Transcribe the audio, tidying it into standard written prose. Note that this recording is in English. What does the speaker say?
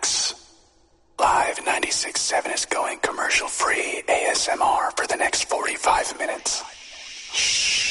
Max. Live 96.7 is going commercial-free ASMR for the next 45 minutes. Shh.